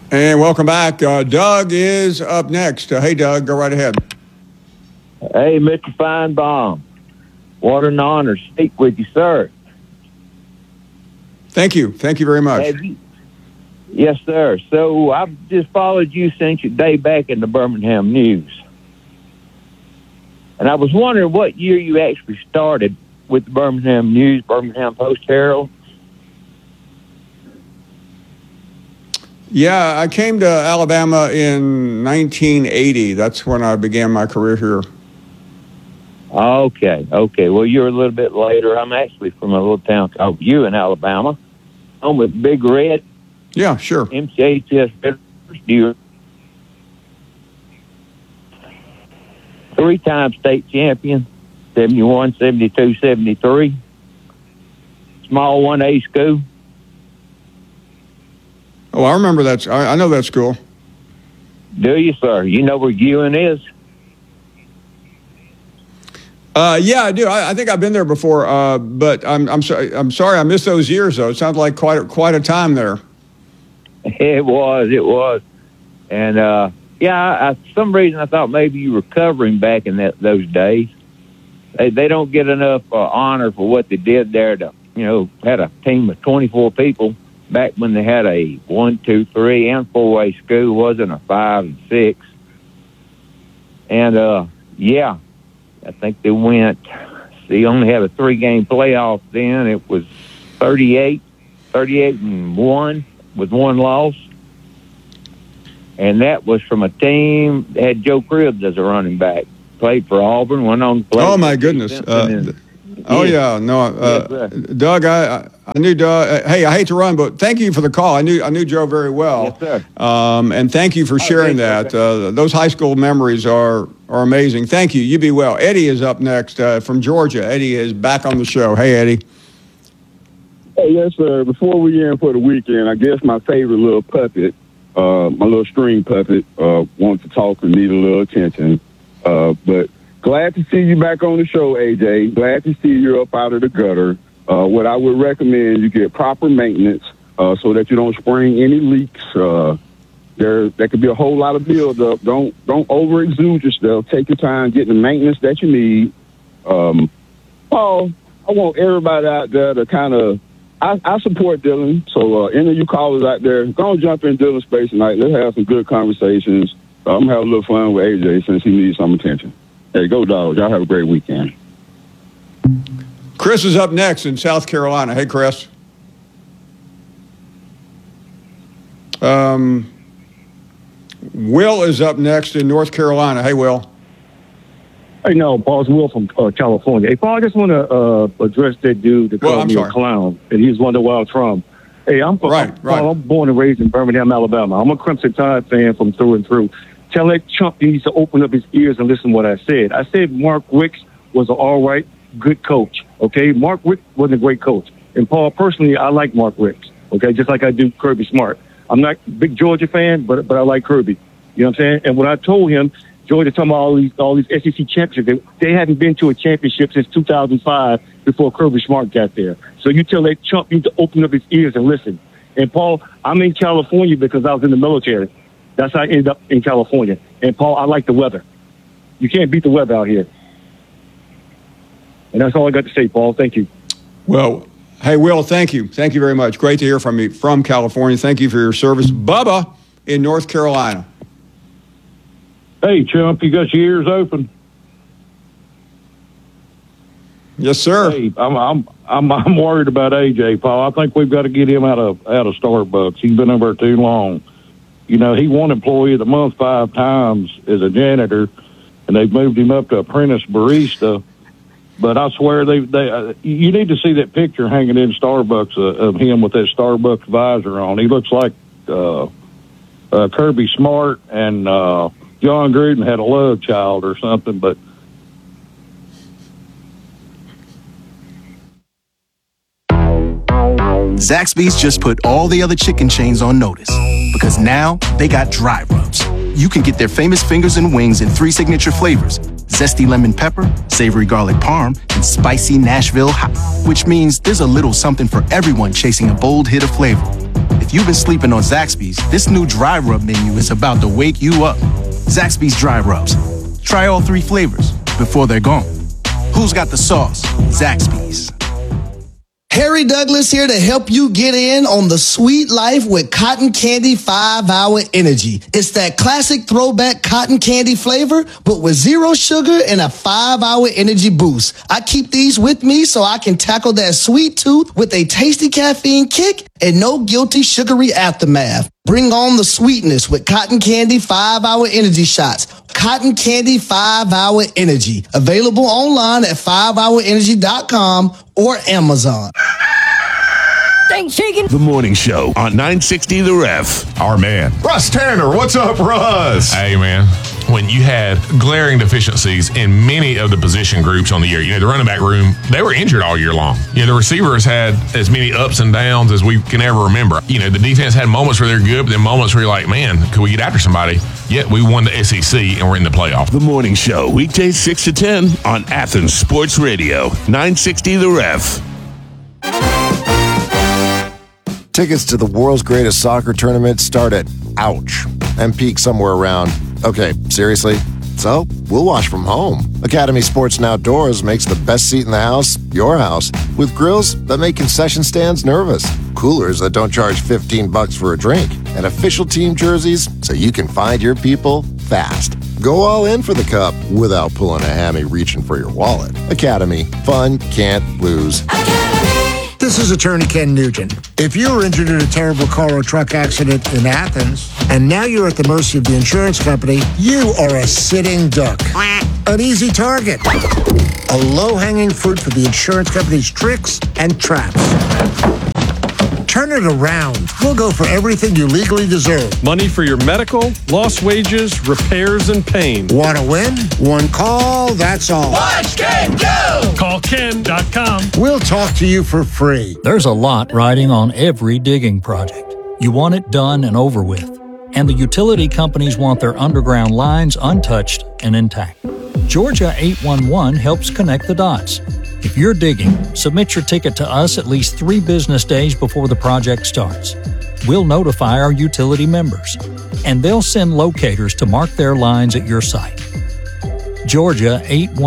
And welcome back. Doug is up next. Hey, Doug, go right ahead. Hey, Mr. Feinbaum. What an honor to speak with you, sir. Thank you. Thank you very much. Yes, sir. So I've just followed you since your day back in the Birmingham News. And I was wondering what year you actually started with the Birmingham News, Birmingham Post-Herald. Yeah, I came to Alabama in 1980. That's when I began my career here. Okay. Well, you're a little bit later. I'm actually from a little town called Ewan, Alabama. I'm with Big Red. Yeah, sure. MCHS Veterans, 3-time state champion, 71, 72, 73. Small 1A school. Oh, I remember that. I know that school. Do you, sir? You know where Ewan is? Yeah, I do. I think I've been there before, but I'm sorry I missed those years, though. It sounds like quite a time there. It was. And, for some reason I thought maybe you were covering back in those days. They don't get enough honor for what they did there to, had a team of 24 people back when they had a 1, 2, 3, and 4A school, wasn't a 5 and 6. And, I think they went, only had a 3-game playoff then. It was 38-1 with 1 loss. And that was from a team that had Joe Cribbs as a running back. Played for Auburn, went on to play. Oh, my goodness. Doug, I knew Doug. Hey, I hate to run, but thank you for the call. I knew Joe very well. Yes, sir. And thank you for sharing that. Those high school memories are amazing. Thank you. You be well. Eddie is up next from Georgia. Eddie is back on the show. Hey, Eddie. Hey, yes, sir. Before we end for the weekend, I guess my favorite little puppet, my little string puppet, wants to talk and need a little attention. But glad to see you back on the show, AJ. Glad to see you up out of the gutter. What I would recommend, you get proper maintenance so that you don't spring any leaks. There could be a whole lot of buildup. Don't over-exude yourself. Take your time, get the maintenance that you need. Paul, I want everybody out there to kind of, I support Dylan. So any of you callers out there, go and jump in Dylan's space tonight. Let's have some good conversations. I'm going to have a little fun with AJ since he needs some attention. Hey, go Dogs. Y'all have a great weekend. Chris is up next in South Carolina. Hey, Chris. Will is up next in North Carolina. Hey, Will. Hey, no, Paul, it's Will from California. Hey, Paul, I just want to address that dude that called me a clown, and he's wondering where I'm from. Hey, I'm born and raised in Birmingham, Alabama. I'm a Crimson Tide fan from through and through. Tell that chump he needs to open up his ears and listen to what I said. I said Mark Richt was an all right, good coach, okay? Mark Richt wasn't a great coach. And, Paul, personally, I like Mark Richt, okay, just like I do Kirby Smart. I'm not a big Georgia fan, but I like Kirby. You know what I'm saying? And when I told him, Georgia talking about all these SEC championships, they hadn't been to a championship since 2005 before Kirby Smart got there. So you tell that chump need to open up his ears and listen. And, Paul, I'm in California because I was in the military. That's how I ended up in California. And, Paul, I like the weather. You can't beat the weather out here. And that's all I got to say, Paul. Thank you. Well, hey, Will, thank you. Thank you very much. Great to hear from you from California. Thank you for your service. Bubba in North Carolina. Hey, chump, you got your ears open? Yes, sir. Hey, I'm worried about AJ, Paul. I think we've got to get him out of Starbucks. He's been over too long. You know, he won Employee of the Month 5 times as a janitor, and they've moved him up to apprentice barista. But I swear, you need to see that picture hanging in Starbucks of him with that Starbucks visor on. He looks like Kirby Smart and John Gruden had a love child or something. But Zaxby's just put all the other chicken chains on notice because now they got dry rubs. You can get their famous fingers and wings in 3 signature flavors: zesty lemon pepper, savory garlic parm, and spicy Nashville hot, which means there's a little something for everyone chasing a bold hit of flavor. If you've been sleeping on Zaxby's, this new dry rub menu is about to wake you up. Zaxby's Dry Rubs. Try all 3 flavors before they're gone. Who's got the sauce? Zaxby's. Harry Douglas here to help you get in on the sweet life with Cotton Candy 5-Hour Energy. It's that classic throwback cotton candy flavor, but with 0 sugar and a 5-hour energy boost. I keep these with me so I can tackle that sweet tooth with a tasty caffeine kick and no guilty sugary aftermath. Bring on the sweetness with Cotton Candy 5-Hour Energy Shots. Cotton Candy 5-Hour Energy. Available online at 5hourenergy.com or Amazon. Thanks, Chicken. The Morning Show on 960 The Ref. Our man, Russ Tanner. What's up, Russ? Hey, man. When you had glaring deficiencies in many of the position groups on the year, the running back room, they were injured all year long. The receivers had as many ups and downs as we can ever remember. The defense had moments where they're good, but then moments where you're like, man, could we get after somebody? Yet we won the SEC and we're in the playoff. The Morning Show, weekdays 6 to 10 on Athens Sports Radio, 960 The Ref. Tickets to the world's greatest soccer tournament start at, ouch, and peak somewhere around, okay, seriously? So, we'll watch from home. Academy Sports and Outdoors makes the best seat in the house your house, with grills that make concession stands nervous, coolers that don't charge $15 for a drink, and official team jerseys so you can find your people fast. Go all in for the cup without pulling a hammy reaching for your wallet. Academy. Fun can't lose. This is Attorney Ken Nugent. If you were injured in a terrible car or truck accident in Athens, and now you're at the mercy of the insurance company, you are a sitting duck. An easy target. A low-hanging fruit for the insurance company's tricks and traps. Turn it around. We'll go for everything you legally deserve. Money for your medical, lost wages, repairs, and pain. Want to win? One call, that's all. Watch Ken go! Call Ken.com. We'll talk to you for free. There's a lot riding on every digging project. You want it done and over with. And the utility companies want their underground lines untouched and intact. Georgia 811 helps connect the dots. If you're digging, submit your ticket to us at least 3 business days before the project starts. We'll notify our utility members, and they'll send locators to mark their lines at your site. Georgia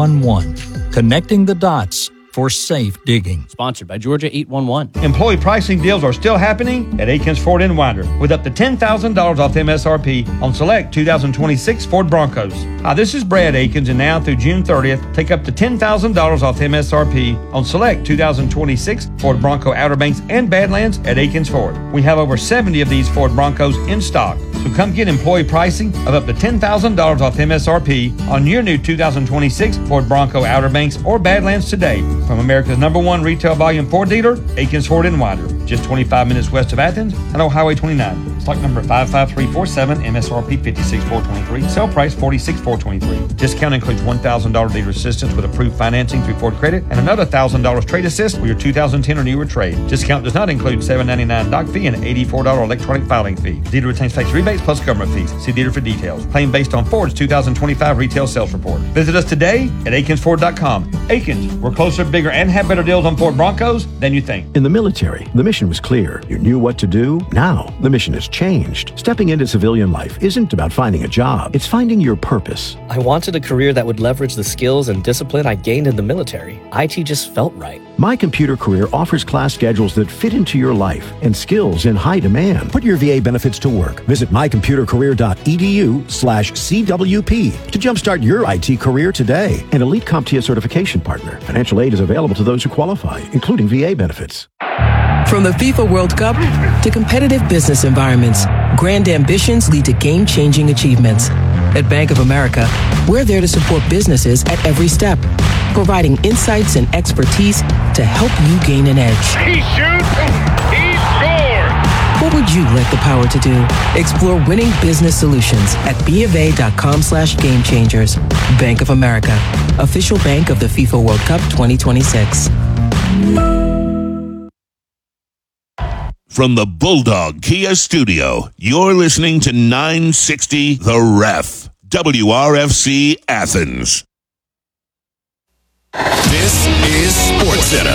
811, connecting the dots for safe digging. Sponsored by Georgia 811. Employee pricing deals are still happening at Akins Ford in Winder with up to $10,000 off MSRP on select 2026 Ford Broncos. Hi, this is Brad Akins, and now through June 30th, take up to $10,000 off MSRP on select 2026 Ford Bronco Outer Banks and Badlands at Akins Ford. We have over 70 of these Ford Broncos in stock, so come get employee pricing of up to $10,000 off MSRP on your new 2026 Ford Bronco Outer Banks or Badlands today. From America's #1 retail volume Ford dealer, Akins Ford in Winder, just 25 minutes west of Athens and on Highway 29. Stock number 55347, MSRP $56,423, sale price $46,423. Discount includes $1,000 dealer assistance with approved financing through Ford Credit and another $1,000 trade assist with your 2010 or newer trade. Discount does not include $7.99 doc fee and $84 electronic filing fee. Dealer retains tax rebates plus government fees. See dealer for details. Claim based on Ford's 2025 retail sales report. Visit us today at AkinsFord.com. Akins, we're closer, bigger, and have better deals on Ford Broncos than you think. In the military, the mission was clear. You knew what to do. Now, the mission has changed. Stepping into civilian life isn't about finding a job. It's finding your purpose. I wanted a career that would leverage the skills and discipline I gained in the military. IT just felt right. My Computer Career offers class schedules that fit into your life and skills in high demand. Put your VA benefits to work. Visit mycomputercareer.edu/CWP to jumpstart your IT career today. An elite CompTIA certification partner. Financial aid is available to those who qualify, including VA benefits. From the FIFA World Cup to competitive business environments, grand ambitions lead to game-changing achievements. At Bank of America, we're there to support businesses at every step, providing insights and expertise to help you gain an edge. He shoots, he scores! What would you like the power to do? Explore winning business solutions at BofA.com/gamechangers. Bank of America, official bank of the FIFA World Cup 2026. From the Bulldog Kia Studio, you're listening to 960 The Ref, WRFC Athens. This is SportsCenter.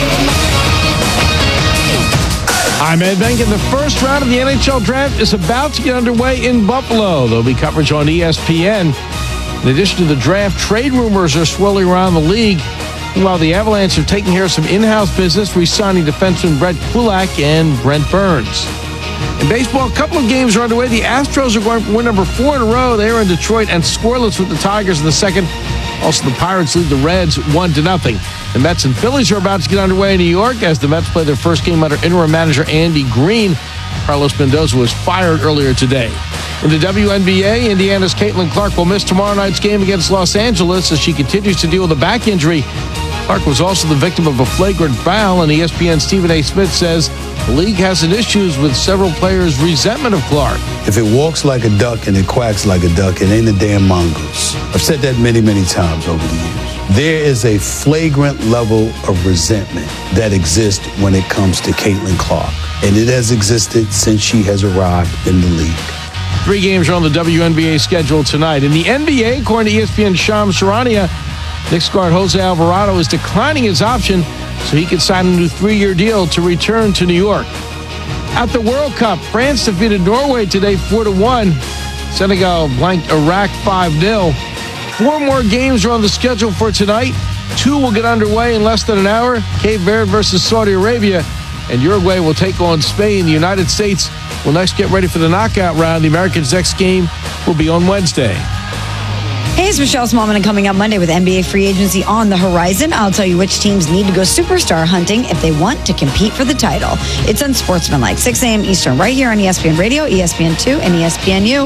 I'm Ed Bank, and the first round of the NHL Draft is about to get underway in Buffalo. There'll be coverage on ESPN. In addition to the draft, trade rumors are swirling around the league. While the Avalanche are taking care of some in-house business, re-signing defenseman Brett Kulak and Brent Burns. In baseball, a couple of games are underway. The Astros are going for win number 4 in a row. They are in Detroit and scoreless with the Tigers in the second. Also, the Pirates lead the Reds 1-0. The Mets and Phillies are about to get underway in New York as the Mets play their first game under interim manager Andy Green. Carlos Mendoza was fired earlier today. In the WNBA, Indiana's Caitlin Clark will miss tomorrow night's game against Los Angeles as she continues to deal with a back injury. Clark was also the victim of a flagrant foul, and ESPN's Stephen A. Smith says the league has some issues with several players' resentment of Clark. If it walks like a duck and it quacks like a duck, it ain't a damn mongoose. I've said that many, many times over the years. There is a flagrant level of resentment that exists when it comes to Caitlin Clark, and it has existed since she has arrived in the league. 3 games are on the WNBA schedule tonight. In the NBA, according to ESPN's Shams Charania, Knicks guard Jose Alvarado is declining his option so he can sign a new 3-year deal to return to New York. At the World Cup, France defeated Norway today 4-1. Senegal blanked Iraq 5-0. 4 more games are on the schedule for tonight. 2 will get underway in less than an hour. Cape Verde versus Saudi Arabia. And Uruguay will take on Spain. The United States will next get ready for the knockout round. The Americans' next game will be on Wednesday. Hey, it's Michelle Smallman, and coming up Monday with NBA free agency on the horizon, I'll tell you which teams need to go superstar hunting if they want to compete for the title. It's Unsportsmanlike, 6 a.m. Eastern, right here on ESPN Radio, ESPN2, and ESPNU.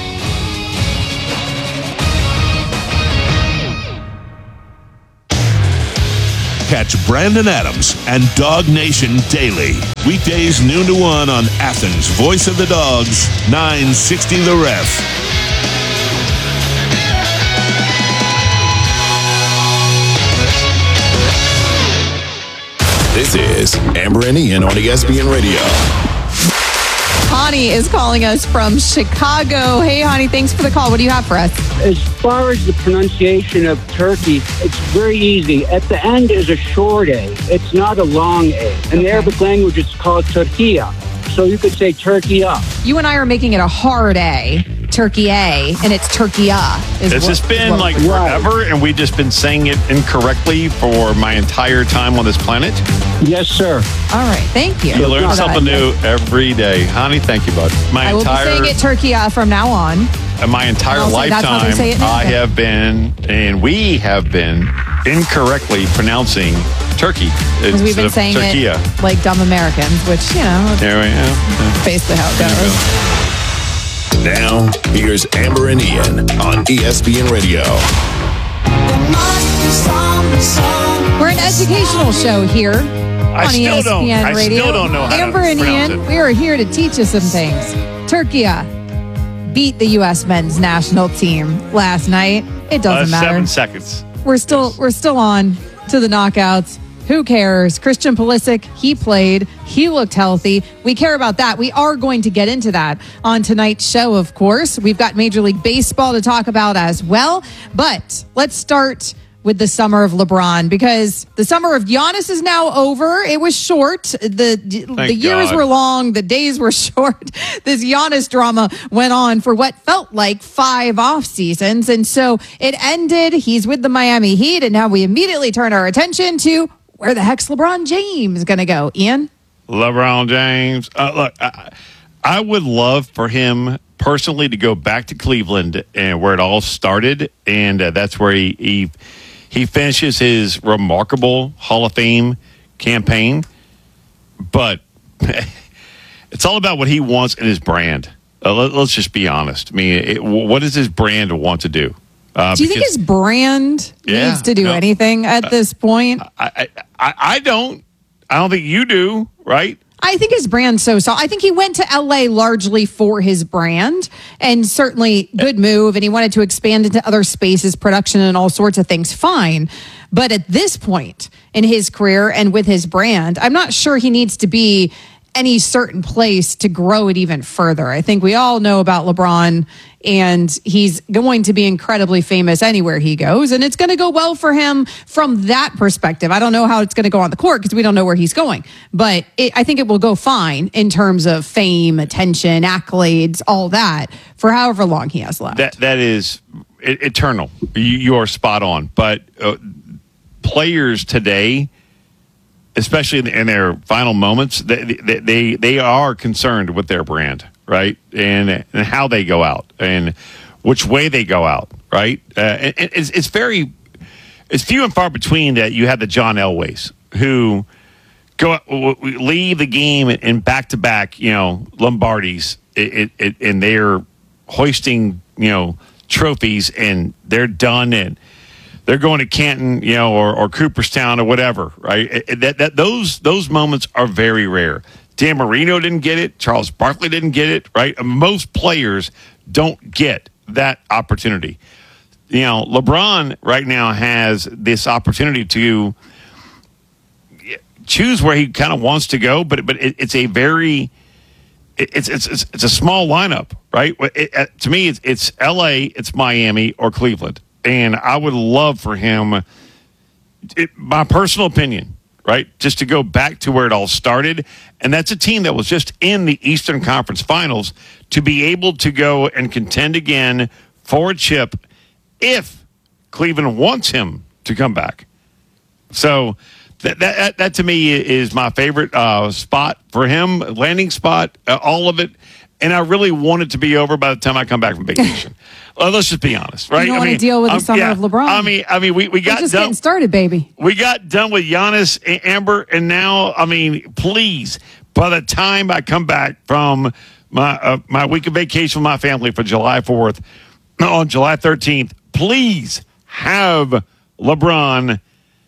Catch Brandon Adams and Dog Nation daily. Weekdays noon to 1 on Athens' Voice of the Dogs, 960 The Ref. This is Amber and Ian on ESPN Radio. Hani is calling us from Chicago. Hey, Hani, thanks for the call. What do you have for us? As far as the pronunciation of turkey, it's very easy. At the end is a short A. It's not a long A. In the Arabic language, it's called Turkiya. So you could say Turkiya. You and I are making it a hard A, Turkey A, and it's Turkiya. Has this been like forever, and we've just been saying it incorrectly for my entire time on this planet? Yes, sir. All right, thank you. You learn something new every day. Honey, thank you, bud. I will be saying it Turkiya from now on. My entire lifetime, I have been, and we have been, incorrectly pronouncing turkey. Because we've been saying Turkiya. It like dumb Americans, which, you know, basically how it goes. Now, here's Amber and Ian on ESPN Radio. We're an educational show here on ESPN Radio. Still don't know how Amber and Ian, we are here to teach you some things. Turkiya beat the U.S. men's national team last night. It doesn't matter. 7 seconds. We're still on to the knockouts. Who cares? Christian Pulisic, he played. He looked healthy. We care about that. We are going to get into that on tonight's show, of course. We've got Major League Baseball to talk about as well. But let's start with the summer of LeBron, because the summer of Giannis is now over. It was short. The years were long. The days were short. This Giannis drama went on for what felt like 5 off seasons. And so it ended. He's with the Miami Heat. And now we immediately turn our attention to where the heck's LeBron James going to go? Ian? LeBron James. Look, I would love for him personally to go back to Cleveland and where it all started. And that's where he finishes his remarkable Hall of Fame campaign. But it's all about what he wants in his brand. Let's just be honest. I mean, what does his brand want to do? Do you think his brand needs to do anything at this point? I don't. I don't think you do, right? I think his brand's so I think he went to LA largely for his brand, and certainly good move. And he wanted to expand into other spaces, production, and all sorts of things. Fine. But at this point in his career and with his brand, I'm not sure he needs to be any certain place to grow it even further. I think we all know about LeBron, and he's going to be incredibly famous anywhere he goes, and it's going to go well for him from that perspective. I don't know how it's going to go on the court because we don't know where he's going, but I think it will go fine in terms of fame, attention, accolades, all that for however long he has left. That is eternal. You are spot on. But players today, especially in their final moments, they are concerned with their brand, right? And how they go out and which way they go out, right? And it's few and far between that you have the John Elways who leave the game in back-to-back, Lombardis, and they're hoisting, trophies, and they're done, and they're going to Canton, or Cooperstown or whatever, right? Those moments are very rare. Dan Marino didn't get it. Charles Barkley didn't get it, right? Most players don't get that opportunity. LeBron right now has this opportunity to choose where he kind of wants to go, but it's a very it's a small lineup, right? To me, it's L.A., it's Miami, or Cleveland. And I would love for him, my personal opinion, right, just to go back to where it all started. And that's a team that was just in the Eastern Conference Finals, to be able to go and contend again for a chip if Cleveland wants him to come back. So that to me is my favorite spot for him, landing spot, all of it. And I really want it to be over by the time I come back from vacation. Let's just be honest, right? You don't want to deal with the summer of LeBron. I mean, we got just done. Getting started, baby. We got done with Giannis, Amber, and now, please, by the time I come back from my week of vacation with my family for July 4th, on July 13th, please have LeBron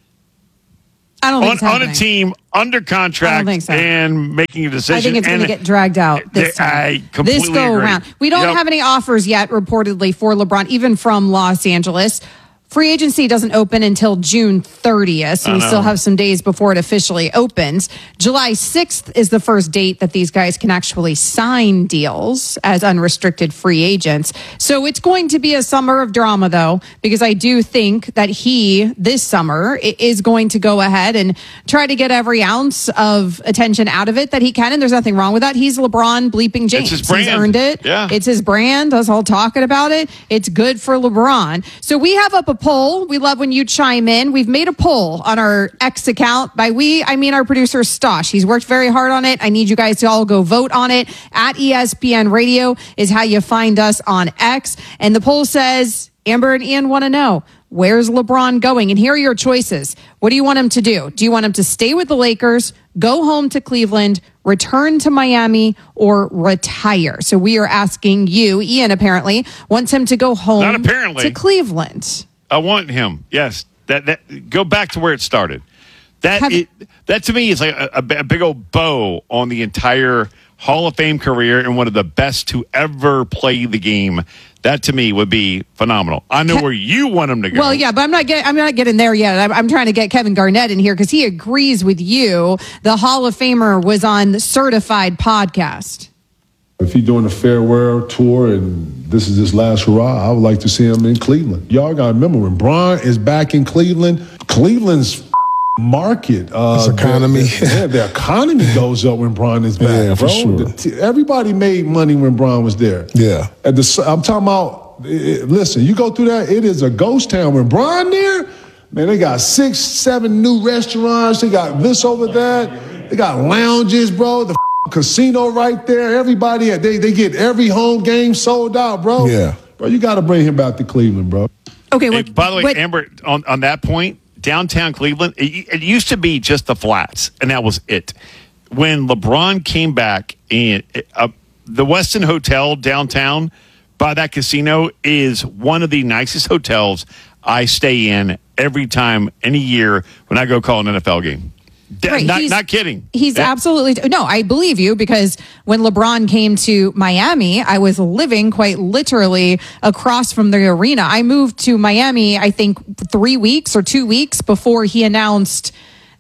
on a team under contract and making a decision. I think it's going to get dragged out this time. I completely this go agree. around. We don't have any offers yet, reportedly, for LeBron, even from Los Angeles. Free agency doesn't open until June 30th, so we still have some days before it officially opens. July 6th is the first date that these guys can actually sign deals as unrestricted free agents. So it's going to be a summer of drama, though, because I do think that this summer, is going to go ahead and try to get every ounce of attention out of it that he can, and there's nothing wrong with that. He's LeBron bleeping James. It's his brand. He's earned it. Yeah. It's his brand. Us all talking about it. It's good for LeBron. So we have up a poll. We love when you chime in. We've made a poll on our X account. By we, I mean our producer Stosh. He's worked very hard on it. I need you guys to all go vote on it. At ESPN Radio is how you find us on X. And the poll says, Amber and Ian want to know, where's LeBron going? And here are your choices. What do you want him to do? Do you want him to stay with the Lakers, go home to Cleveland, return to Miami, or retire? So we are asking you. Ian apparently wants him to go home Not apparently. to Cleveland. I want him. Yes. That go back to where it started. That to me is like a big old bow on the entire Hall of Fame career and one of the best to ever play the game. That to me would be phenomenal. I know where you want him to go. Well, yeah, but I'm not getting there yet. I'm trying to get Kevin Garnett in here because he agrees with you. The Hall of Famer was on the Certified podcast. If he's doing a farewell tour and this is his last hurrah, I would like to see him in Cleveland. Y'all got to remember, when Bron is back in Cleveland, Cleveland's market. Economy. The economy goes up when Bron is back, yeah, bro. For sure. Everybody made money when Bron was there. Yeah. I'm talking about, listen, you go through that, it is a ghost town. When Bron there, man, they got 6, 7 new restaurants. They got this over that. They got lounges, bro. The casino right there. Everybody, they get every home game sold out, bro. Yeah. Bro, you got to bring him back to Cleveland, bro. Okay. By the way, Amber, on that point, downtown Cleveland, it used to be just the flats, and that was it. When LeBron came back, and the Westin Hotel downtown by that casino is one of the nicest hotels I stay in every time, any year when I go call an NFL game. Right, not kidding. He's absolutely no. I believe you, because when LeBron came to Miami, I was living quite literally across from the arena. I moved to Miami, I think 3 weeks or 2 weeks before he announced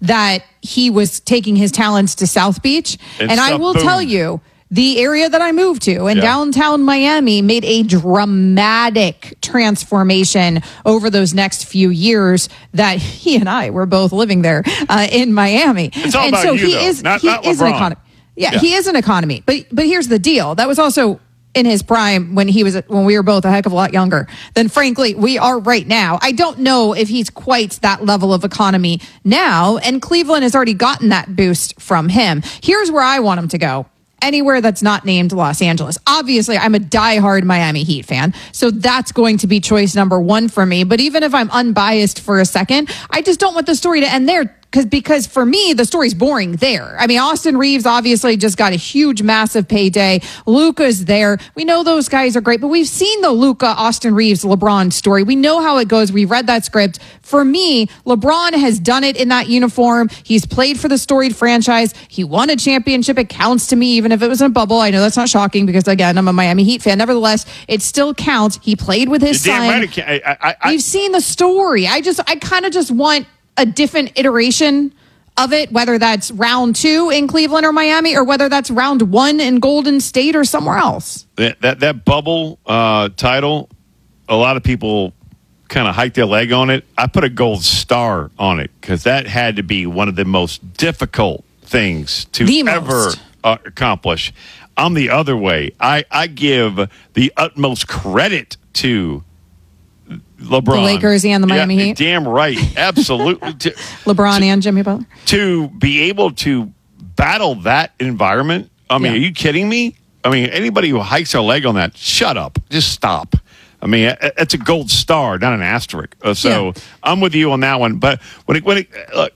that he was taking his talents to South Beach. And I will tell you, the area that I moved to in downtown Miami made a dramatic transformation over those next few years that he and I were both living there in Miami. It's all about you, though. Not an economy. Yeah, he is an economy. But here's the deal. That was also in his prime when we were both a heck of a lot younger than, frankly, we are right now. I don't know if he's quite that level of economy now, and Cleveland has already gotten that boost from him. Here's where I want him to go. Anywhere that's not named Los Angeles. Obviously, I'm a diehard Miami Heat fan, so that's going to be choice number one for me. But even if I'm unbiased for a second, I just don't want the story to end there. Because for me, the story's boring there. I mean, Austin Reeves obviously just got a huge, massive payday. Luka's there. We know those guys are great, but we've seen the Luka, Austin Reeves, LeBron story. We know how it goes. We read that script. For me, LeBron has done it in that uniform. He's played for the storied franchise. He won a championship. It counts to me, even if it was in a bubble. I know that's not shocking because, again, I'm a Miami Heat fan. Nevertheless, it still counts. He played with his son. Right. We've seen the story. I kind of just want a different iteration of it, whether that's round 2 in Cleveland or Miami, or whether that's round 1 in Golden State or somewhere else. That bubble title, a lot of people kind of hiked their leg on it. I put a gold star on it because that had to be one of the most difficult things to ever accomplish. I'm the other way. I give the utmost credit to LeBron, the Lakers and the Miami Heat. Damn right. Absolutely. LeBron and Jimmy Butler. To be able to battle that environment. I mean, are you kidding me? I mean, anybody who hikes their leg on that, shut up. Just stop. I mean, it's a gold star, not an asterisk. I'm with you on that one. But look,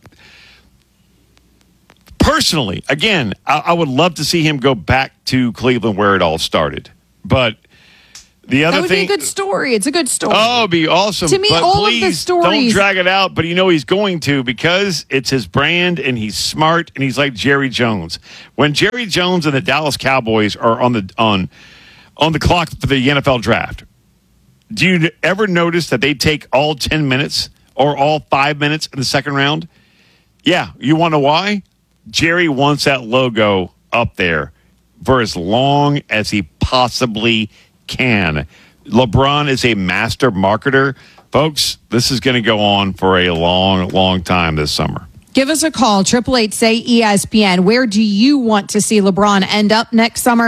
personally, again, I would love to see him go back to Cleveland where it all started. But the other that would thing, be a good story. It's a good story. Oh, it'd be awesome. To me, but all please, of the stories. Don't drag it out, but he's going to because it's his brand and he's smart and he's like Jerry Jones. When Jerry Jones and the Dallas Cowboys are on the clock for the NFL draft, do you ever notice that they take all 10 minutes or all 5 minutes in the second round? Yeah. You want to know why? Jerry wants that logo up there for as long as he possibly can. LeBron is a master marketer. Folks, this is going to go on for a long, long time this summer. Give us a call, 888-SAY-ESPN. Where do you want to see LeBron end up next summer?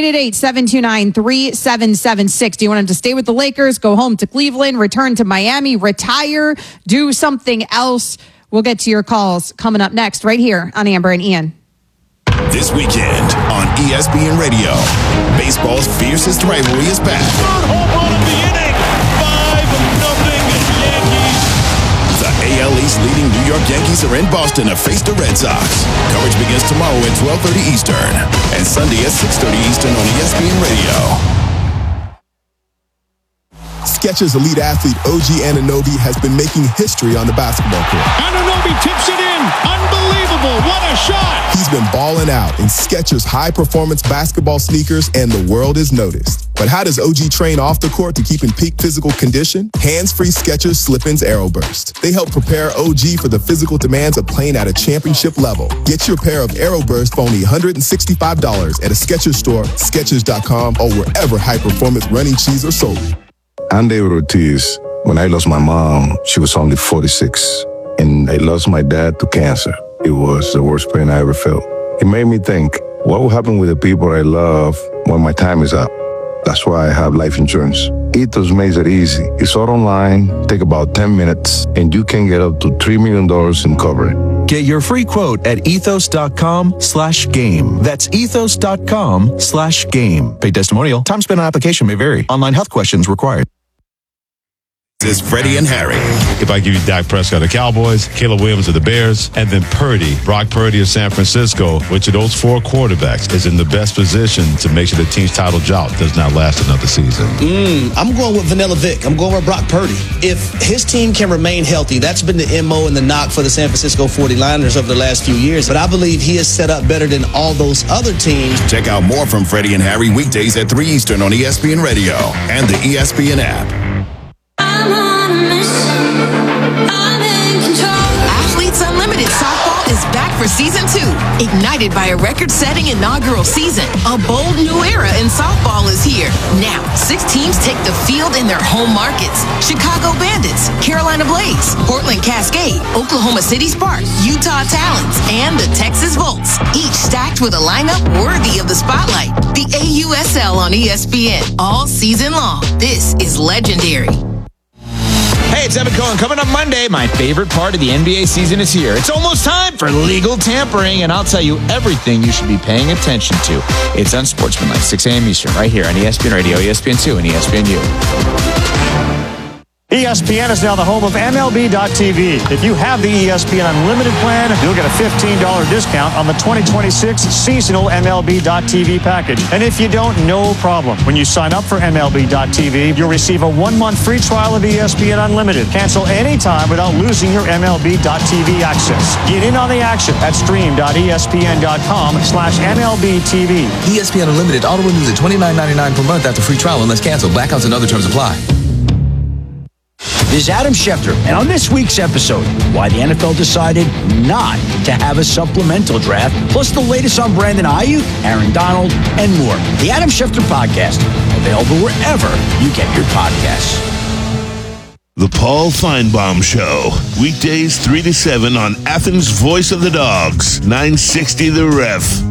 888-729-3776. Do you want him to stay with the Lakers, go home to Cleveland, return to Miami, retire, do something else? We'll get to your calls coming up next right here on Amber and Ian. This weekend on ESPN Radio, baseball's fiercest rivalry is back. Third home run of the inning. 5-0 Yankees. The AL East leading New York Yankees are in Boston to face the Red Sox. Coverage begins tomorrow at 12:30 Eastern and Sunday at 6:30 Eastern on ESPN Radio. Skechers elite athlete OG Anunoby has been making history on the basketball court. Anunoby tips it in. Unbelievable. What a shot. He's been balling out in Skechers high-performance basketball sneakers, and the world has noticed. But how does OG train off the court to keep in peak physical condition? Hands-free Skechers Slip-ins Aeroburst. They help prepare OG for the physical demands of playing at a championship level. Get your pair of Aeroburst for only $165 at a Skechers store, Skechers.com, or wherever high-performance running shoes are sold. I'm David Ortiz. When I lost my mom, she was only 46. And I lost my dad to cancer. It was the worst pain I ever felt. It made me think, what will happen with the people I love when my time is up? That's why I have life insurance. Ethos makes it easy. It's all online, take about 10 minutes, and you can get up to $3 million in coverage. Get your free quote at ethos.com/game. That's ethos.com/game. Paid testimonial. Time spent on application may vary. Online health questions required. This is Freddie and Harry. If I give you Dak Prescott of the Cowboys, Caleb Williams of the Bears, and then Brock Purdy of San Francisco, which of those four quarterbacks is in the best position to make sure the team's title drought does not last another season? I'm going with Vanilla Vic. I'm going with Brock Purdy. If his team can remain healthy, that's been the MO and the knock for the San Francisco 49ers over the last few years. But I believe he is set up better than all those other teams. Check out more from Freddie and Harry weekdays at 3 Eastern on ESPN Radio and the ESPN app. Athletes unlock Unlimited Softball is back for Season 2. Ignited by a record-setting inaugural season, a bold new era in softball is here. Now, 6 teams take the field in their home markets. Chicago Bandits, Carolina Blaze, Portland Cascade, Oklahoma City Sparks, Utah Talons, and the Texas Volts. Each stacked with a lineup worthy of the spotlight. The AUSL on ESPN all season long. This is legendary. Hey, it's Evan Cohen. Coming up Monday, my favorite part of the NBA season is here. It's almost time for legal tampering, and I'll tell you everything you should be paying attention to. It's Unsportsmanlike, 6 a.m. Eastern, right here on ESPN Radio, ESPN2, and ESPNU. ESPN is now the home of MLB.tv. If you have the ESPN Unlimited plan, you'll get a $15 discount on the 2026 seasonal MLB.tv package. And if you don't, no problem. When you sign up for MLB.tv, you'll receive a 1-month free trial of ESPN Unlimited. Cancel anytime without losing your MLB.tv access. Get in on the action at stream.espn.com/MLBTV. ESPN Unlimited auto renews at $29.99 per month after free trial unless canceled. Blackouts and other terms apply. This is Adam Schefter, and on this week's episode, why the NFL decided not to have a supplemental draft, plus the latest on Brandon Ayuk, Aaron Donald, and more. The Adam Schefter Podcast, available wherever you get your podcasts. The Paul Feinbaum Show, weekdays 3 to 7 on Athens' Voice of the Dogs, 960 The Ref.